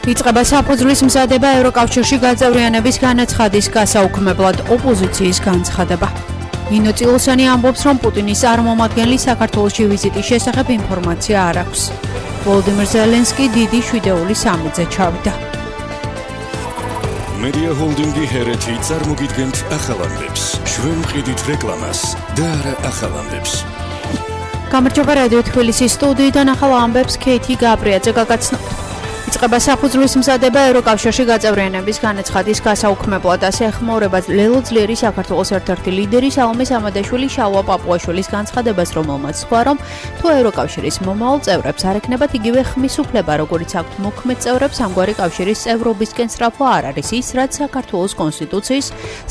იწყება საფუძვლის მზადება ევროკავშირში გაწევრიანების განაცხადის გასაუქმებლად ოპოზიციის განცხადება. ნინო წილოსანი ამბობს, რომ პუტინის წარმომადგენლის საქართველოში ვიზიტის შესახებ ინფორმაცია არ აქვს. ვოლოდიმირ ზელენსკი დიდი შვიდეული სამედზე ჩავიდა. Media Holdingi Hereti წარმოგიდგენთ ახალამდებს. ჩვენ მყიდით რეკლამას და არა ახალამდებს. გამარჯობა რადიო თბილისის სტუდიიდან ახალ ამბებს ქეითი გაბრიაძე გაგაცნობთ. იწყება საფუძვლის მზადება ევროკავშირში გაწევრიანების განაცხადის გასაუქმებლად. ასე ეხმაურება ლელო ძლიერი საქართველოს ერთ-ერთი ლიდერი სალომე სამადაშვილი შალვა პაპუაშვილის განცხადებას, რომელმაც თქვა, რომ თუ ევროკავშირის მომავალ წევრებს არ ექნებათ იგივე ხმის უფლება, როგორიც აქვთ მოქმედ წევრებს, ამგვარი კავშირის წევრობისკენ სწრაფვა არ არის ის, რაც საქართველოს კონსტიტუციის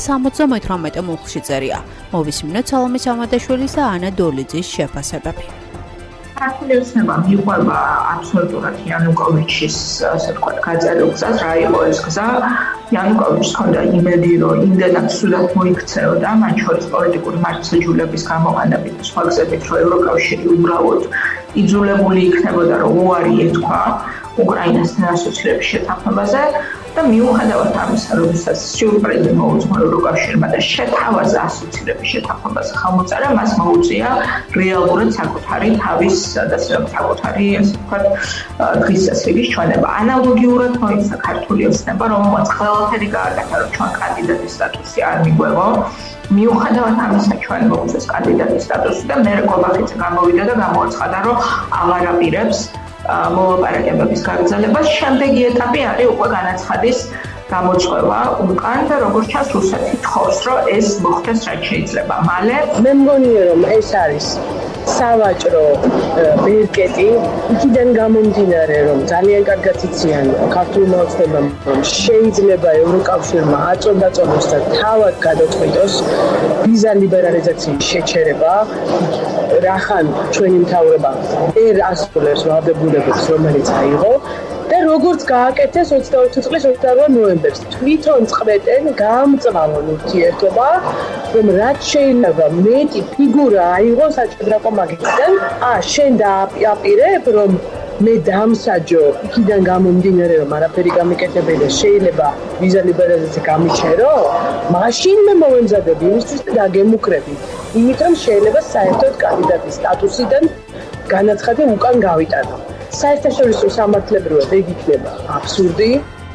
78 მუხლში წერია. მოვისმინოთ სალომე სამადაშვილის და ანა დოლიძის შეფასებები. ქართული ოცნება მიყვება აბსოლუტურად იანუკოვიჩის, ასე ვთქვათ, გაწერილ გზას, რა იყო ეს გზა. იანუკოვიჩს ჰქონდა იმედი, რომ იმდენად სულად მოიქცეოდა, მათ შორის პოლიტიკური მართლმსაჯულების გამოყენებით და სხვა გზებით, რომ ევროკავშირი უბრალოდ იძულებული იქნებოდა, რომ უარი ეთქვა უკრაინასთან ასოცირების შეთანხმებაზე და მიუხედავად ამისა, როდესაც სიურპრიზი მოუწმა ევროკავშირმა და შეთავაზა ასოცირების შეთანხმებაზე ხელმოწერა, მას მოუწია რეალურად საკუთარი თავის და საკუთარი, ასე ვთქვათ, დღის წესრიგის ჩვენება. ანალოგიურად მოიცა ქართული ოცნება, რომელმაც ყველაფერი გააკეთა, რომ ჩვენ კანდიდატის სტატუსი არ მიგვეღო. მიუხედავად ამისა, ჩვენ მოუწეს კანდიდატის სტატუსი და მე კოლახიძე გამოვიდა და გამოაცხადა, რომ აღარ აპირებს მოლაპარაკებების გაგრძელებას. შემდეგი ეტაპი არის უკვე განაცხადის გამოწვევა უკან და როგორც ჩანს რუსეთი თხოვს, რომ ეს მოხდეს რაც შეიძლება მალე. მე მგონია, რომ ეს არის სავაჭრო ბერკეტი, იქიდან გამომდინარე, რომ ძალიან კარგად იციან ქართულმა ოცნებამ, რომ შეიძლება ევროკავშირმა აწონდაწონოს და თავად გადაწყვიტოს ვიზა ლიბერალიზაციის შეჩერება. რახან ჩვენი მთავრობა ვერ ასრულებს ვალდებულებებს, რომელიც აიღო და როგორც გააკეთეს 22 წლის 28 ნოემბერს თვითონ წყვეტენ გამწვავონ ურთიერთობა, რომ რაც შეიძლება მეტი ფიგურა აიღო საჭადრაკო მაგისტრიდან. შენ დააპირებ, რომ მე დამსაჯო იქიდან გამომდინარე, რომ არაფერი გამიკეთებელი და შეიძლება ვიზა ლიბერალიზაცია გამიჩერო, მაშინ მე მოვემზადები იმისთვის და დაგემუქრები. იმიტომ შეიძლება საერთოდ კანდიდატის სტატუსიდან განაცხადი უკან გავიტანო. საერთაშორისო სამართლებრივად ეგ იქნება აბსურდი.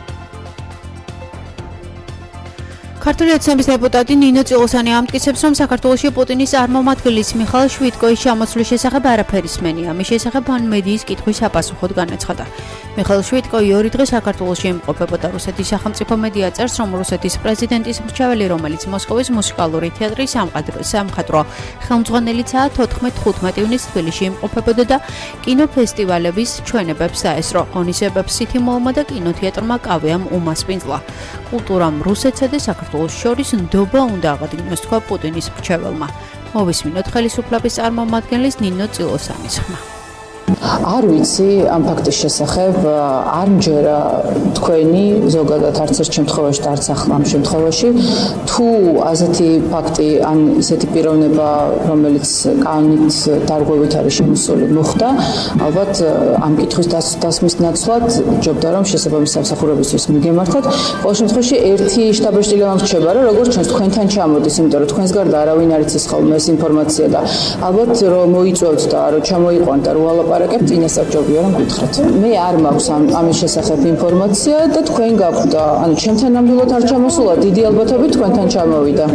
ქართული ოცნების დეპუტატი ნინო წილოსანი ამტკიცებს, რომ საქართველოში პუტინის წარმომადგენლის მიხაილ შვიდკოის ჩამოსვლის შესახებ არაფერი სმენია. მის შესახებ მედიის კითხვის საპასუხოდ განაცხადა. მიხაილ შვიდკოი 2 დღე საქართველოში იმყოფებოდა. რუსეთის სახელმწიფო მედია წერს, რომ რუსეთის პრეზიდენტის მრჩეველი, რომელიც მოსკოვის მუსიკალური თეატრის სამხატვრო ხელმძღვანელიცაა, 14-15 ივნისს თბილისში იმყოფებოდა და კინოფესტივალების ჩვენებებს დაესწრო. ღონისძიებებს სითიმოელმა და კინოთეატრმა კავეამ უმასპინძლა. კულტურამ რუსეთსა და საქართველოს შორის ნდობა უნდა აღადგინოს, თქვა პუტინის მრჩეველმა. მოვისმინოთ ხელისუფლების წარმომადგენლის ნინო წილოსანის ხმა. არ ვიცი ამ ფაქტის შესახებ, არ მჯერა თქვენი ზოგადად არც ერთ შემთხვევაში და არც ახლა ამ შემთხვევაში, თუ ასეთი ფაქტი ან ისეთი პიროვნება, რომელიც კანონით დარღვევით არის შემოსული, მოხდა, ალბათ ამ კითხვის დასმის ნაცვლად ჯობდა რომ შესაბამის სამსახურებისთვის მიგემართოთ. ყოველ შემთხვევაში ერთი შტაბ-ეშტილო ამრჩება, რომ როგორც ჩვენს თქვენთან ჩამოდის, იმიტომ რომ თქვენს გარდა არავინ არ იცის ხოლმე ეს ინფორმაცია და ალბათ რომ მოიწვევთ და რომ ჩამოიყვანთ და რომ ვალაპარაკებთ, ინასაკჯობია რომ გითხრათ. მე არ მაქვს ამის შესახებ ინფორმაცია და თქვენ გაქვთ და ანუ ჩემთან ნამდვილად არ ჩამოსულა, დიდი ალბათობით თქვენთან ჩამოვიდა.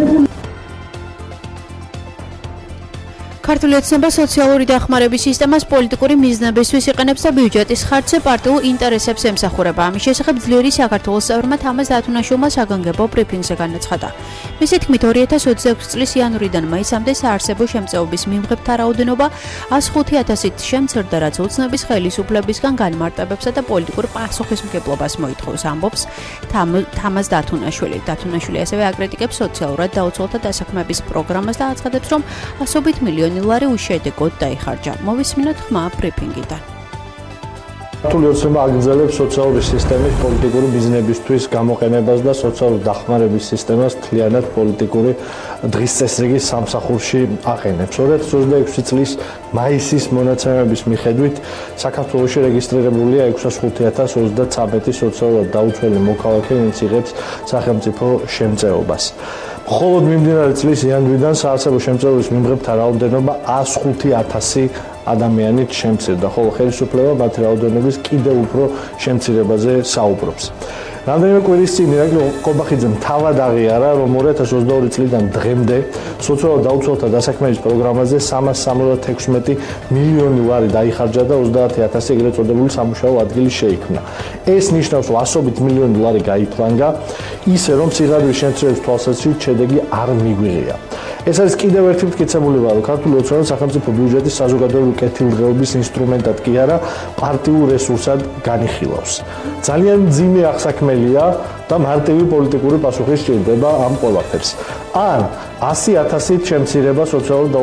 ქართული ოცნება სოციალური დახმარების სისტემას პოლიტიკური მიზნებისთვის იყენებს და ბიუჯეტის ხარჯზე პარტიულ ინტერესებს ემსახურება. ამის შესახებ ძლიერი საქართველოს წევრმა თამაზ დათუნაშვილმა საგანგებო ბრიფინგზე განაცხადა. მისი თქმით 2026 წლის იანვრიდან მაისამდე საარსებო შემწეობის მიმღებთა რაოდენობა 105,000-ით შემცირდა, რაც ოცნების ხელისუფლებისგან განმარტებებსა და პოლიტიკურ პასუხისმგებლობას მოითხოვს, ამბობს თამაზ დათუნაშვილი. დათუნაშვილი ასევე აკრიტიკებს სოციალურად დაუცველთა დასაქმების პროგრამას და აცხადებს, რომ ასობით მილიონი ლარი უშედეგოდ დაიხარჯა. მოვისმინოთ ხმა ბრიფინგიდან. ქართული ოცნება აგრძელებს სოციალური სისტემის პოლიტიკური ბიზნესისთვის გამოყენებას და სოციალური დახმარების სისტემას მთლიანად პოლიტიკური დღის წესრიგის სამსახურში აყენებს. 2026 წლის მაისის მონაცემების მიხედვით საქართველოში რეგისტრირებულია 605,033 სოციალურად დაუცველი მოქალაქე, ვინც იღებს სახელმწიფო შემწეობას. მხოლოდ მიმდინარე წლის იანვრიდან საარსებო შემწეობის მიმღებთა რაოდენობა 105,000 ადამიანით შემცირდა, ხოლო ხელისუფლება მათი რაოდენობის კიდევ უფრო შემცირებაზე საუბრობს. რამდენიმე კვირის წინ ირაკლი ყობახიძემ თავად აღიარა, რომ 2022 წლიდან დღემდე სოციალურ დაუცველთა დასაქმების პროგრამაზე 376 მილიონი ლარი დაიხარჯა და 30,000 ეგრეთ წოდებული სამუშაო ადგილი შეიქმნა. ეს ნიშნავს, რომ ასობით მილიონი ლარი გაიფლანგა, ისე რომ სიღარიბის შემცირების თვალსაზრისით შედეგი არ მიგვიღია. ეს არის კიდევ ერთი მტკიცებულება, რომ ქართული ოცნება სახელმწიფო ბიუჯეტის საზოგადოებრივი კეთილდღეობის ინსტრუმენტად კი არა, პარტიულ რესურსად განიხილავს. ძალიან მძიმე აღსაქმელია და მარტივი პოლიტიკური პასუხი სჭირდება ამ ყველაფერს. ან 100,000-ით შემცირება სოციალურად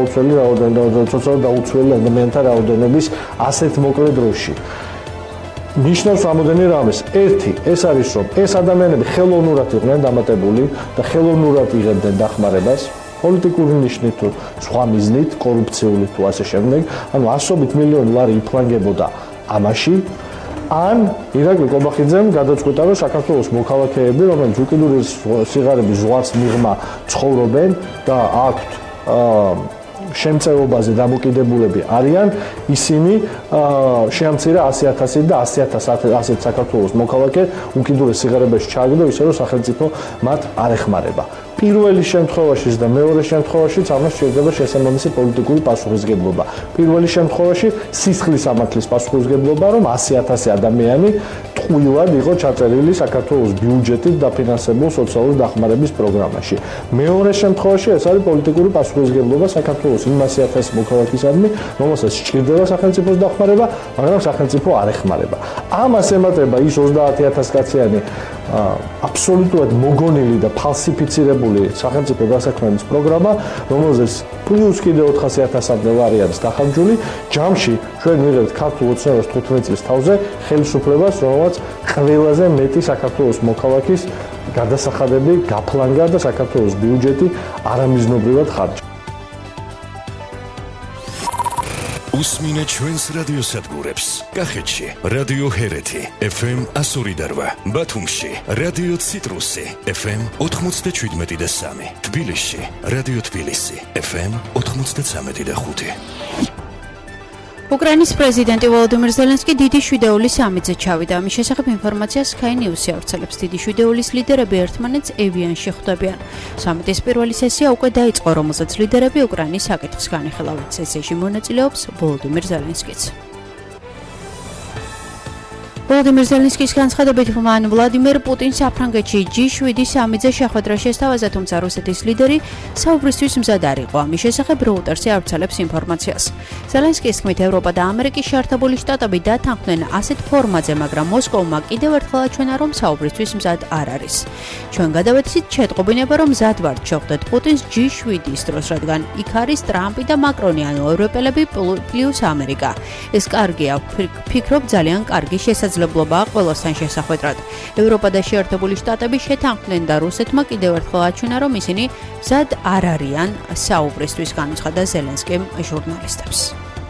დაუცველი ადამიანთა რაოდენობის ასეთ მოკლე დროში. ნიშნავს რამოდენი რამეს. ერთი, ეს არის, რომ ეს ადამიანები ხელოვნურად იყვნენ დამატებული და ხელოვნურად იღებდნენ დახმარებას. პოლიტიკური ნიშნით თუ სხვა მიზნით, კორუფციული თუ ასე შემდეგ, ანუ 100 მილიონი ლარი იფლანგებოდა ამაში, ან ირაკლი ყობახიძემ გადაწყვიტა, რომ საქართველოს მოქალაქეები, რომლებიც უკიდურეს სიღარიბის ზღვარს მიღმა ცხოვრობენ და აქვთ შემწეობაზე დამოკიდებულები არიან, ისინი შეამცირა 100,000 და 100,000 ასეთ საქართველოს მოქალაქე უკიდურეს სიღარიბეში ჩააგდო, ისე რომ სახელმწიფო მათ არ ეხმარება. პირველი შემთხვევაშიც და მეორე შემთხვევაშიც ამას შეიძლება შესაბამისი პოლიტიკური პასუხისმგებლობა. პირველი შემთხვევაში სისხლის სამართლის პასუხისმგებლობა, რომ 100,000 ადამიანი ტყუილად იყო ჩაწერილი საქართველოს ბიუჯეტით დაფინანსებულ სოციალური დახმარების პროგრამაში. მეორე შემთხვევაში ეს არის პოლიტიკური პასუხისმგებლობა საქართველოს იმ 100,000 მოქალაქისადმი, რომელსაც სჭირდება სახელმწიფოს დახმარება, მაგრამ სახელმწიფო არ ეხმარება. ამას ემატება ის 30,000 კაციანი აბსოლუტურად მოგონილი და ფალსიფიცირებული სახელმწიფო დასაქმების პროგრამა, რომელზეც პლუს კიდე 400,000-მდე ლარი არის დახამჯული. ჯამში ჩვენ მივიღებთ ქართულ ოცნებას 15 წლის თავზე ხელისუფლებას, რომელსაც ყველაზე მეტი საქართველოს მოქალაქის გადასახადები გაფლანგა და საქართველოს ბიუჯეტი არამიზნობრივად ხარჯა. უსმინე ჩვენს რადიოსადგურებს. კახეთში რადიო ჰერეთი FM 102.8, ბათუმში რადიო ციტრუსი FM 97.3, თბილისში რადიო თბილისი FM 93.5. უკრაინის პრეზიდენტი ვოლოდიმირ ზელენსკი დიდი შვიდეულის სამიტზე ჩავიდა. ამის შესახებ ინფორმაციას Sky News-ი ავრცელებს. დიდი შვიდეულის ლიდერები ერთმანეთს ევიანში ხვდებიან. სამიტის პირველი სესია უკვე დაიწყო, რომელზეც ლიდერები უკრაინის საკითხს განიხილავენ. სესიაში მონაწილეობს ვოლოდიმირ ზელენსკიც. ვოლოდიმირ ზელენსკის განცხადებით, მან ვლადიმერ პუტინს საფრანგეთში G7 სამიტზე შეხვედრა შესთავაზა, თუმცა რუსეთის ლიდერი საუბრისთვის მზად არ იყო. ამის შესახებ Reuters-ი ავრცელებს ინფორმაციას. ზელენსკის თქმით, ევროპა და ამერიკის შეერთებული შტატები დათანხმდნენ ასეთ ფორმატზე, მაგრამ მოსკოვმა კიდევ ერთხელ აჩვენა, რომ საუბრისთვის მზად არ არის. ჩვენ გადავეცით შეტყობინება, რომ მზად ვართ შევხვდეთ პუტინს G7-ის დროს, რადგან იქ არის ტრამპი და მაკრონი, ანუ ევროპელები პლუს ამერიკა. ეს კარგია, ფიქრობ ძალიან კარგი შესაძლებლობაა ყველასთან შესახვედრად. ევროპა და შეერთებული შტატები შეთანხმდნენ და რუსეთმა კიდევ ერთხელ აჩვენა, რომ ისინი მზად არ არიან საუბრისთვის, განუცხადა ზელენსკიმ ჟურნალისტებს.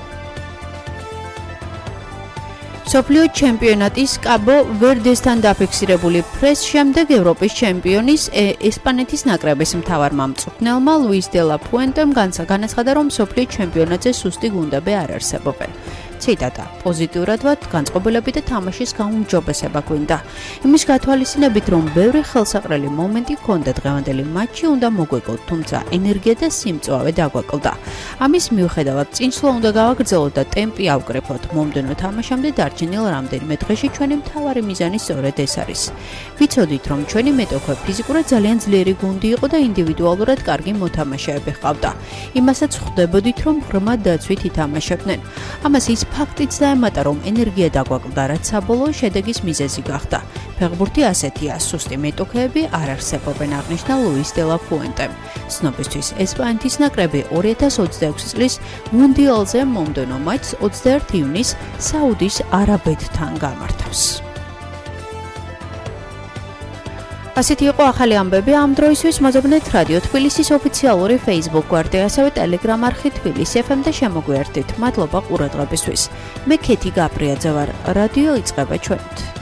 მსოფლიო ჩემპიონატის კაბო ვერდესთან დაფიქსირებული ფრეს შემდეგ ევროპის ჩემპიონის ესპანეთის ნაკრების მთავარმა მწვრთნელმა ლუის დე ლა პუენტემ განაცხადა, რომ მსოფლიო ჩემპიონატზე სუსტი გუნდები არ არსებობენ. ციტატა: პოზიტიურად ვართ, განწყობილები და თამაშის გაუმჯობესება გვინდა. იმის გათვალისწინებით, რომ ბევრი ხელსაყრელი მომენტი ჰქონდა, დღევანდელი მატჩი უნდა მოგვეკლოთ, თუმცა ენერგია და სიმწვავე დაგვეკლდა. ამის მიუხედავად, წინსვლა უნდა გავაგრძელოთ და ტემპი ავკრეფოთ. მომდევნო თამაშამდე დარჩენილ რამდენიმე დღეში ჩვენი მთავარი მიზანი სწორედ ეს არის. ვიცოდით, რომ ჩვენი მეტოქე ფიზიკურად ძალიან ძლიერი გუნდი იყო და ინდივიდუალურად კარგი მოთამაშეები ჰყავდა. იმასაც ხვდებოდით, რომ ღრმა დაცვით ითამაშებდნენ. ამას ის ფაქტიც დაემატა, რომ ენერგია დაგვაკლდა, რაც საბოლოო შედეგის მიზეზი გახდა. ფეხბურთი ასეთია, სუსტი მეტოქეები არ არსებობენ, აღნიშნა ლუის დე ლა ფუენტემ. ცნობისთვის, ესპანეთის ნაკრები 2026 წლის მუნდიალზე მომდევნო მატჩს 21 ივნისს საუდის არაბეთთან გამართავს. ასეთი იყო ახალი ამბები ამ დროისთვის. მოძებნეთ რადიო თბილისის ოფიციალური Facebook გვერდი, ასევე Telegram არხი თბილისი FM და შემოგვიერთდით. მადლობა ყურადღებისთვის. მე ქეთი გაბრიაძე ვარ. რადიო იწყება ჩვენით.